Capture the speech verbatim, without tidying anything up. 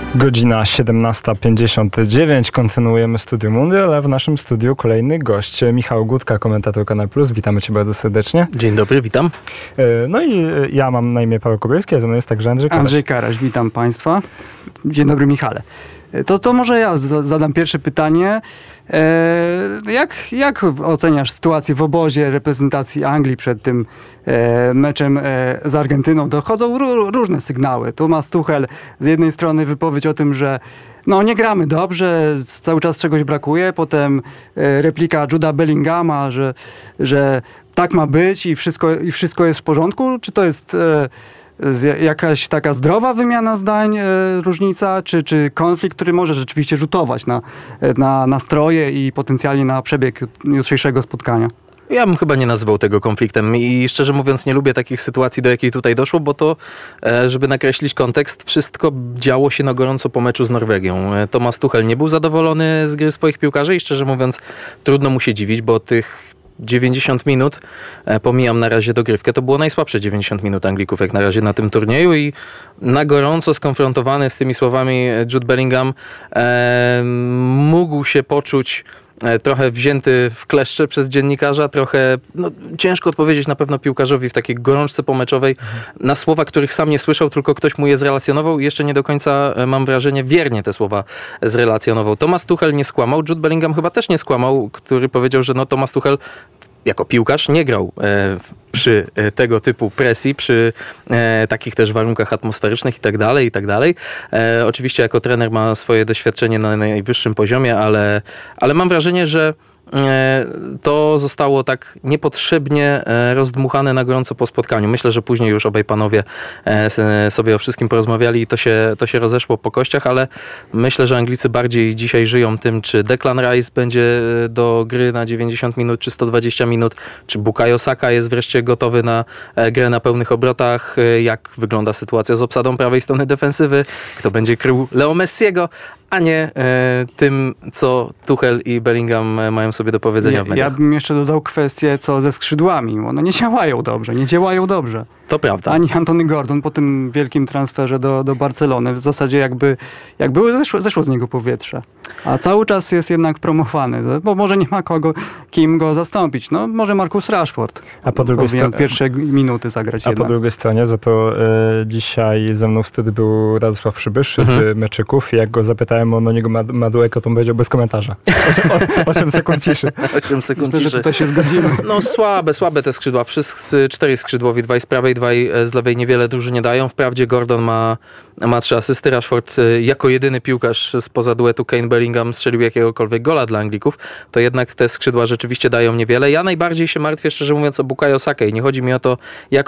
Godzina siedemnasta pięćdziesiąt dziewięć. Kontynuujemy Studio Mundial, a w naszym studiu kolejny gość. Michał Gutka, komentator Kanal Plus. Witamy Cię bardzo serdecznie. Dzień dobry, witam. No i ja mam na imię Paweł Kobielski, a ze mną jest także Andrzej Karaś. Andrzej Karaś, witam Państwa. Dzień dobry, Michale. To, to może ja zadam pierwsze pytanie. Jak, jak oceniasz sytuację w obozie reprezentacji Anglii przed tym meczem z Argentyną? Dochodzą różne sygnały. Thomas Tuchel z jednej strony wypowiedź o tym, że no nie gramy dobrze, cały czas czegoś brakuje. Potem replika Juda Bellingama, że, że tak ma być i wszystko, i wszystko jest w porządku. Czy to jest jakaś taka zdrowa wymiana zdań, e, różnica, czy, czy konflikt, który może rzeczywiście rzutować na, na nastroje i potencjalnie na przebieg jutrzejszego spotkania? Ja bym chyba nie nazywał tego konfliktem i szczerze mówiąc nie lubię takich sytuacji, do jakiej tutaj doszło, bo to, żeby nakreślić kontekst, wszystko działo się na gorąco po meczu z Norwegią. Thomas Tuchel nie był zadowolony z gry swoich piłkarzy i szczerze mówiąc trudno mu się dziwić, bo tych dziewięćdziesiąt minut, pomijam na razie dogrywkę, to było najsłabsze dziewięćdziesiąt minut Anglików jak na razie na tym turnieju i na gorąco skonfrontowany z tymi słowami Jude Bellingham e, mógł się poczuć trochę wzięty w kleszcze przez dziennikarza, trochę no, ciężko odpowiedzieć na pewno piłkarzowi w takiej gorączce pomeczowej na słowa, których sam nie słyszał, tylko ktoś mu je zrelacjonował i jeszcze nie do końca, mam wrażenie, wiernie te słowa zrelacjonował. Thomas Tuchel nie skłamał, Jude Bellingham chyba też nie skłamał, który powiedział, że no Thomas Tuchel jako piłkarz nie grał e, przy e, tego typu presji, przy e, takich też warunkach atmosferycznych i tak dalej, i tak dalej. E, oczywiście jako trener ma swoje doświadczenie na najwyższym poziomie, ale, ale mam wrażenie, że to zostało tak niepotrzebnie rozdmuchane na gorąco po spotkaniu. Myślę, że później już obaj panowie sobie o wszystkim porozmawiali i to się, to się rozeszło po kościach, ale myślę, że Anglicy bardziej dzisiaj żyją tym, czy Declan Rice będzie do gry na dziewięćdziesiąt minut, czy sto dwadzieścia minut, czy Bukayo Saka jest wreszcie gotowy na grę na pełnych obrotach, jak wygląda sytuacja z obsadą prawej strony defensywy, kto będzie krył Leo Messiego, a nie e, tym, co Tuchel i Bellingham mają sobie do powiedzenia ja, w mediach. Ja bym jeszcze dodał kwestię, co ze skrzydłami. One nie działają dobrze, nie działają dobrze. To prawda. Ani Anthony Gordon po tym wielkim transferze do, do Barcelony w zasadzie jakby, jakby zeszło, zeszło z niego powietrze. A cały czas jest jednak promowany, bo może nie ma kogo, kim go zastąpić. No może Marcus Rashford. A po drugiej stronie pierwsze minuty zagrać A jednak. po drugiej stronie, za to e, dzisiaj ze mną wtedy był Radosław Przybysz mhm. z Meczyków i jak go zapytałem o niego Madueko, to on powiedział bez komentarza. osiem sekund ciszy. osiem sekund Myślę, ciszy. że tutaj się zgodzimy. No słabe, słabe te skrzydła. Wszyscy cztery skrzydłowi, dwaj z prawej, dwaj z lewej niewiele drużynie dają. Wprawdzie Gordon ma, ma trzy asysty. Rashford jako jedyny piłkarz spoza duetu Kane-Bellingham strzelił jakiegokolwiek gola dla Anglików. To jednak te skrzydła rzeczywiście dają niewiele. Ja najbardziej się martwię, szczerze mówiąc, o Bukayo Sakę i nie chodzi mi o to, jak